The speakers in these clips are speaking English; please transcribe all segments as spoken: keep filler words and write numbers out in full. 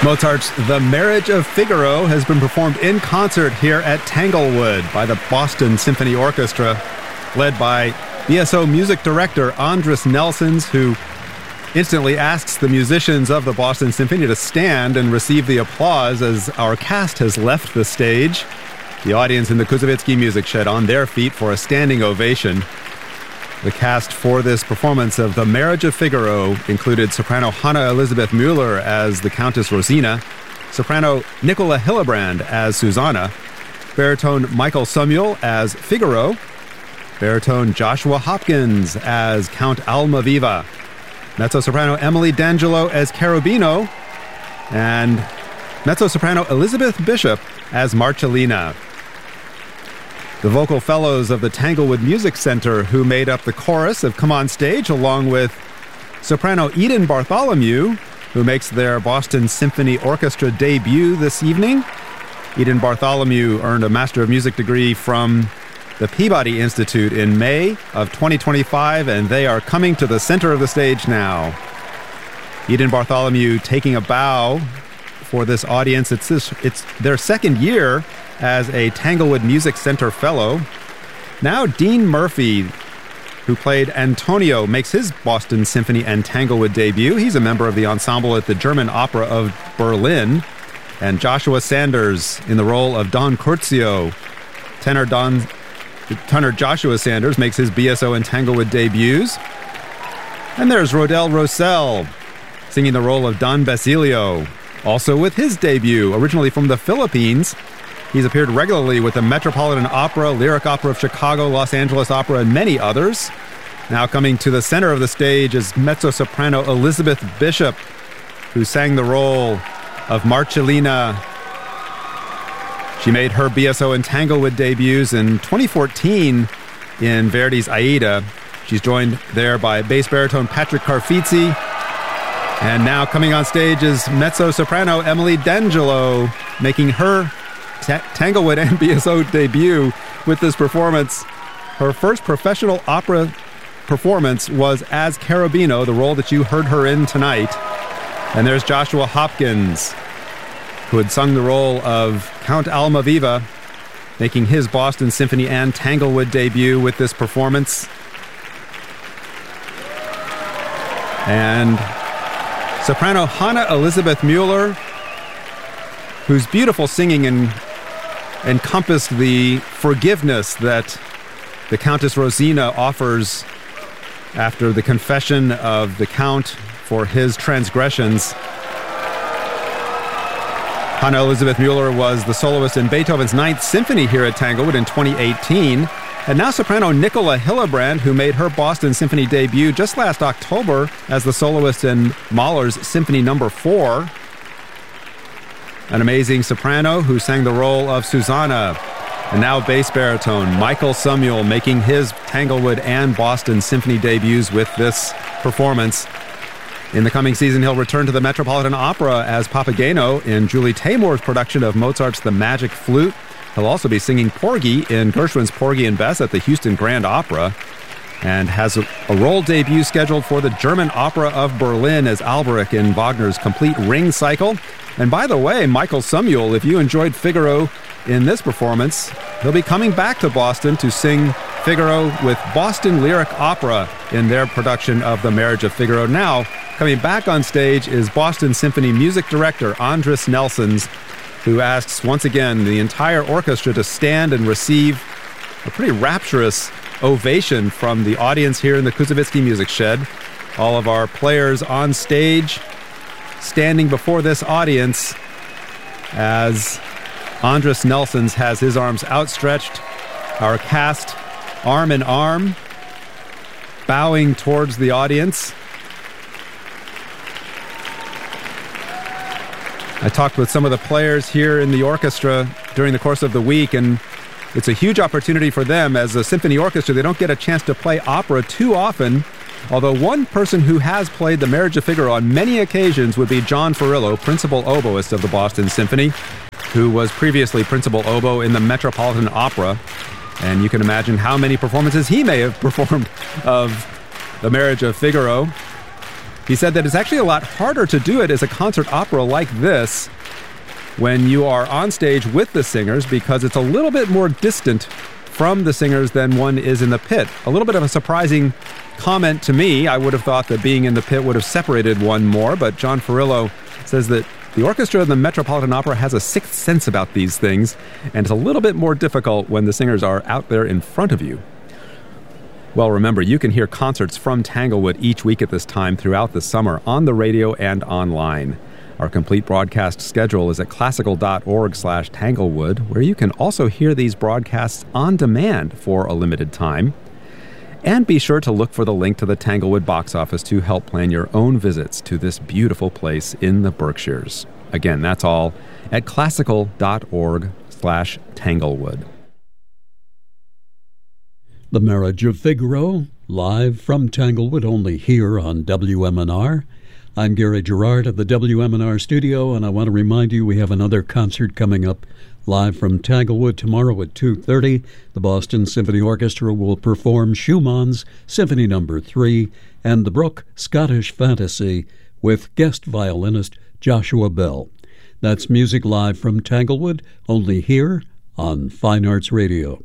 Mozart's The Marriage of Figaro has been performed in concert here at Tanglewood by the Boston Symphony Orchestra, led by B S O music director Andris Nelsons, who instantly asks the musicians of the Boston Symphony to stand and receive the applause as our cast has left the stage. The audience in the Kuzovitsky Music Shed on their feet for a standing ovation. The cast for this performance of The Marriage of Figaro included soprano Hanna Elizabeth Mueller as the Countess Rosina, soprano Nicola Hillebrand as Susanna, baritone Michael Samuel as Figaro, baritone Joshua Hopkins as Count Almaviva, mezzo-soprano Emily D'Angelo as Cherubino, and mezzo-soprano Elizabeth Bishop as Marcellina. The vocal fellows of the Tanglewood Music Center, who made up the chorus, have come on stage, along with soprano Eden Bartholomew, who makes their Boston Symphony Orchestra debut this evening. Eden Bartholomew earned a Master of Music degree from the Peabody Institute in May of twenty twenty-five, and they are coming to the center of the stage now. Eden Bartholomew taking a bow for this audience. It's, this, it's their second year as a Tanglewood Music Center Fellow. Now Dean Murphy, who played Antonio, makes his Boston Symphony and Tanglewood debut. He's a member of the ensemble at the German Opera of Berlin. And Joshua Sanders in the role of Don Curzio. Tenor, Don, tenor Joshua Sanders makes his B S O and Tanglewood debuts. And there's Rodel Rosell singing the role of Don Basilio, also with his debut, originally from the Philippines. He's appeared regularly with the Metropolitan Opera, Lyric Opera of Chicago, Los Angeles Opera, and many others. Now coming to the center of the stage is mezzo-soprano Elizabeth Bishop, who sang the role of Marcellina. She made her B S O and Tanglewood debuts in twenty fourteen in Verdi's Aida. She's joined there by bass baritone Patrick Carfizzi. And now coming on stage is mezzo-soprano Emily D'Angelo, making her T- Tanglewood and B S O debut with this performance. Her first professional opera performance was as Cherubino, the role that you heard her in tonight. And there's Joshua Hopkins, who had sung the role of Count Almaviva, making his Boston Symphony and Tanglewood debut with this performance. And soprano Hanna Elizabeth Mueller, whose beautiful singing and encompassed the forgiveness that the Countess Rosina offers after the confession of the Count for his transgressions. Hanna Elizabeth Mueller was the soloist in Beethoven's Ninth Symphony here at Tanglewood in twenty eighteen. And now soprano Nicola Hillebrand, who made her Boston Symphony debut just last October as the soloist in Mahler's Symphony Number four. An amazing soprano who sang the role of Susanna. And now bass baritone Michael Samuel making his Tanglewood and Boston Symphony debuts with this performance. In the coming season, he'll return to the Metropolitan Opera as Papageno in Julie Taymor's production of Mozart's The Magic Flute. He'll also be singing Porgy in Gershwin's Porgy and Bess at the Houston Grand Opera, and has a, a role debut scheduled for the German Opera of Berlin as Alberich in Wagner's Complete Ring Cycle. And by the way, Michael Samuel, if you enjoyed Figaro in this performance, he'll be coming back to Boston to sing Figaro with Boston Lyric Opera in their production of The Marriage of Figaro. Now, coming back on stage is Boston Symphony music director Andris Nelsons, who asks once again the entire orchestra to stand and receive a pretty rapturous ovation from the audience here in the Kuzovitsky Music Shed. All of our players on stage, standing before this audience as Andris Nelsons has his arms outstretched, our cast arm in arm, bowing towards the audience. I talked with some of the players here in the orchestra during the course of the week, and it's a huge opportunity for them. As a symphony orchestra, they don't get a chance to play opera too often, although one person who has played The Marriage of Figaro on many occasions would be John Farillo, principal oboist of the Boston Symphony, who was previously principal oboe in the Metropolitan Opera. And you can imagine how many performances he may have performed of The Marriage of Figaro. He said that it's actually a lot harder to do it as a concert opera like this when you are on stage with the singers because it's a little bit more distant from the singers than one is in the pit. A little bit of a surprising comment to me. I would have thought that being in the pit would have separated one more, but John Ferrillo says that the orchestra of the Metropolitan Opera has a sixth sense about these things, and it's a little bit more difficult when the singers are out there in front of you. Well, remember, you can hear concerts from Tanglewood each week at this time throughout the summer on the radio and online. Our complete broadcast schedule is at classical.org slash Tanglewood, where you can also hear these broadcasts on demand for a limited time. And be sure to look for the link to the Tanglewood box office to help plan your own visits to this beautiful place in the Berkshires. Again, that's all at classical.org slash Tanglewood. The Marriage of Figaro, live from Tanglewood, only here on W M N R. I'm Gary Gerard of the W M N R studio, and I want to remind you we have another concert coming up live from Tanglewood tomorrow at two thirty. The Boston Symphony Orchestra will perform Schumann's Symphony Number three and the Bruch Scottish Fantasy with guest violinist Joshua Bell. That's music live from Tanglewood, only here on Fine Arts Radio.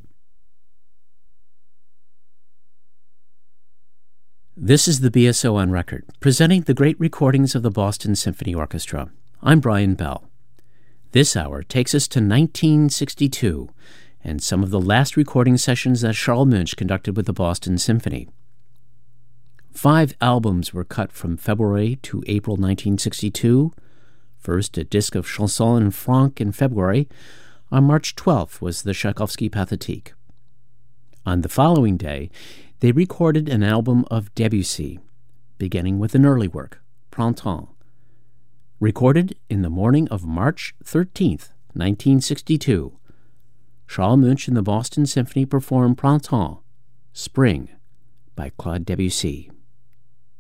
This is the B S O on Record, presenting the great recordings of the Boston Symphony Orchestra. I'm Brian Bell. This hour takes us to nineteen sixty-two and some of the last recording sessions that Charles Munch conducted with the Boston Symphony. Five albums were cut from February to April nineteen sixty-two. First, a disc of Chansons en Franc in February. On March twelfth was the Tchaikovsky Pathétique. On the following day, they recorded an album of Debussy, beginning with an early work, Printemps. Recorded in the morning of March thirteenth, nineteen sixty-two, Charles Munch and the Boston Symphony performed Printemps, Spring, by Claude Debussy.